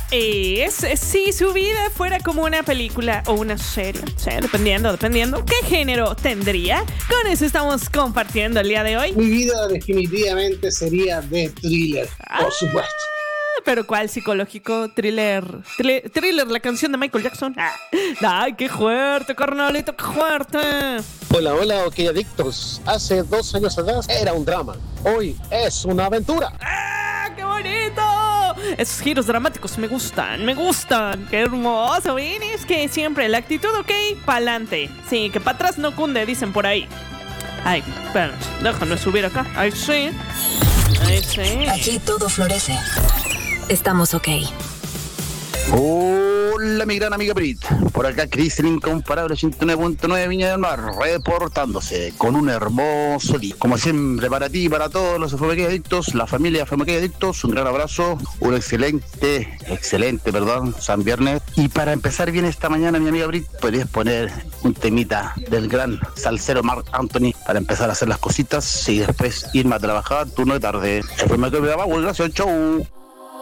es si su vida fuera como una película o una serie. Sí, dependiendo. ¿Qué género tendría? Con eso estamos compartiendo el día de hoy. Mi vida definitivamente sería de thriller, por supuesto. ¿Pero cuál? ¿Psicológico? ¿Thriller? ¿Thriller, la canción de Michael Jackson? ¡Ay, qué fuerte, carnalito, qué fuerte! Hola, ok, adictos. Hace 2 años atrás era un drama. Hoy es una aventura. ¡Qué bonito! Esos giros dramáticos me gustan. ¡Qué hermoso! ¿Ven? Es que siempre la actitud, ok, pa'lante. Sí, que para atrás no cunde, dicen por ahí. Ay, espérate, déjame subir acá. Ahí sí. Aquí todo florece. Estamos ok. Hola, mi gran amiga Brit. Por acá, Chris, el incomparable 89.9 Viña del Mar, reportándose con un hermoso día. Como siempre, para ti y para todos los FMK Adictos, la familia FMK Adictos, un gran abrazo, un excelente, San Viernes. Y para empezar bien esta mañana, mi amiga Brit, podrías poner un temita del gran salsero Marc Anthony para empezar a hacer las cositas y después irme a trabajar, turno de tarde. FMK, gracias, chau.